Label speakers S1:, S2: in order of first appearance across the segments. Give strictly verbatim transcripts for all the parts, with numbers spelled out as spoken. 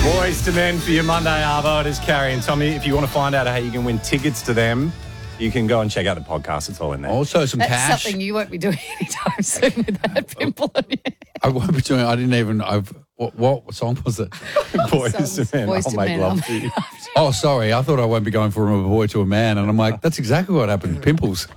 S1: Boys to Men for your Monday Arvo. It is Carrie and Tommy. If you want to find out how you can win tickets to them, you can go and check out the podcast. It's all in there.
S2: Also, some
S3: That's
S2: cash.
S3: something you won't be doing anytime soon with that pimple on your head.
S2: I won't be doing. I didn't even. I've. What, what song was it?
S1: Boys
S3: Songs,
S1: to Men.
S3: Boys
S1: I'll
S3: to
S1: make
S3: Men,
S1: love
S3: I'll
S1: to you.
S2: Oh, sorry. I thought I won't be going from a boy to a man, and I'm like, that's exactly what happened. Pimples.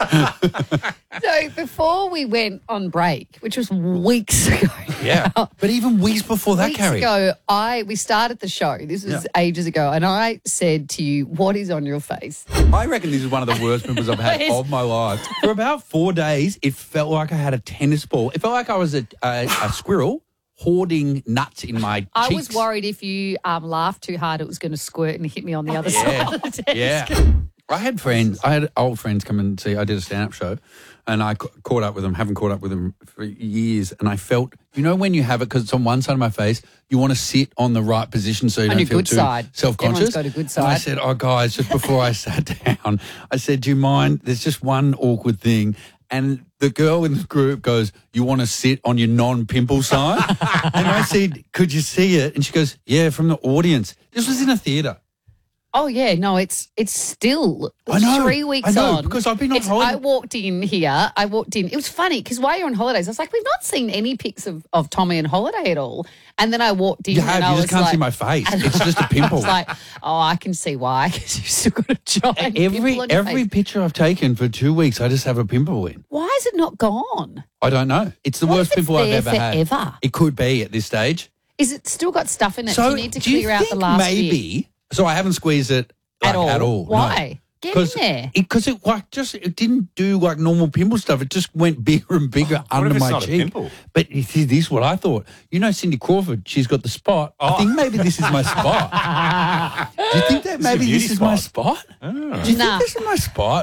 S3: So before we went on break, which was weeks ago.
S2: Yeah, but even weeks before that,
S3: Weeks
S2: Carrie.
S3: ago, I we started the show. This was
S2: Yeah.
S3: ages ago, and I said to you, "What is on your face?"
S2: I reckon this is one of the worst pimples I've had
S3: Yes.
S2: of my life. For about four days, it felt like I had a tennis ball. It felt like I was a, a, a squirrel hoarding nuts in my cheeks.
S3: I was worried if you um, laughed too hard, it was going to squirt and hit me on the other
S2: Yeah.
S3: side of the desk.
S2: Yeah. I had friends, I had old friends come and see, I did a stand-up show, and I ca- caught up with them, haven't caught up with them for years, and I felt, you know when you have it, because it's on one side of my face, you want to sit on the right position so you
S3: On
S2: don't
S3: your
S2: feel
S3: good
S2: too
S3: side.
S2: self-conscious.
S3: Everyone's got a good
S2: And I
S3: side.
S2: said, oh, guys, just before I sat down, I said, do you mind, there's just one awkward thing. And the girl in the group goes, you want to sit on your non-pimple side? And I said, could you see it? And she goes, yeah, from the audience. This was in a theatre.
S3: Oh yeah, no, it's it's still
S2: I know,
S3: three weeks
S2: I know,
S3: on
S2: because I've been on
S3: It's-
S2: holiday.
S3: I walked in here. I walked in. It was funny because while you're on holidays, I was like, we've not seen any pics of, of Tommy on holiday at all. And then I walked in.
S2: You
S3: and
S2: have,
S3: I
S2: you
S3: was
S2: just can't
S3: like,
S2: see my face.
S3: and
S2: It's just a
S3: I
S2: pimple.
S3: was like, oh, I can see why because you've still got a giant
S2: Every
S3: pimple on your
S2: every
S3: face.
S2: picture I've taken for two weeks, I just have a pimple in.
S3: Why is it not gone?
S2: I don't know. It's the
S3: What
S2: worst
S3: if it's
S2: pimple I've
S3: there
S2: ever had.
S3: forever?
S2: It could be at this stage.
S3: Is it still got stuff in it?
S2: So
S3: do you need to
S2: do you
S3: clear out the
S2: think
S3: last
S2: maybe?
S3: bit?
S2: So I haven't squeezed it like,
S3: At all?
S2: At all.
S3: Why? Get in there.
S2: Because it, like just it didn't do like normal pimple stuff. It just went bigger and bigger
S1: Oh, what
S2: under
S1: if it's
S2: my
S1: not a
S2: cheek.
S1: pimple?
S2: But you see, this is what I thought. You know, Cindy Crawford. She's got the spot. I
S1: Oh.
S2: think maybe this is my spot. Do you think that
S1: This is a
S2: maybe
S1: beauty
S2: this is my
S1: spot.
S2: spot? Do you
S3: Nah.
S2: think this is my spot?